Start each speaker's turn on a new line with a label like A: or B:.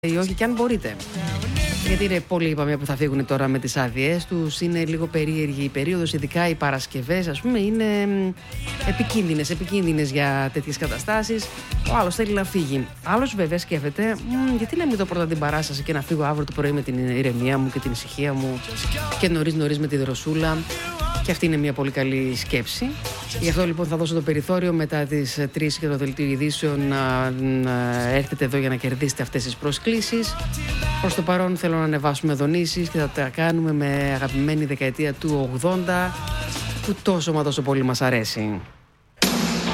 A: Ή όχι, και αν μπορείτε. Γιατί είναι πολλοί, είπαμε, που θα φύγουν τώρα με τις άδειές τους. Είναι λίγο περίεργη η περίοδος, ειδικά οι Παρασκευές, ας πούμε, είναι επικίνδυνες για τέτοιες καταστάσεις. Ο άλλος θέλει να φύγει. Άλλος βέβαια σκέφτεται, γιατί να μην δω πρώτα την παράσταση και να φύγω αύριο το πρωί με την ηρεμία μου και την ησυχία μου και νωρίς με τη δροσούλα. Και αυτή είναι μια πολύ καλή σκέψη. Γι' αυτό λοιπόν θα δώσω το περιθώριο μετά τις 3 και το δελτίο ειδήσεων να έρθετε εδώ για να κερδίσετε αυτές τις προσκλήσεις. Προς το παρόν θέλω να ανεβάσουμε δονήσεις και θα τα κάνουμε με αγαπημένη δεκαετία του 80 που τόσο μα τόσο πολύ μας αρέσει.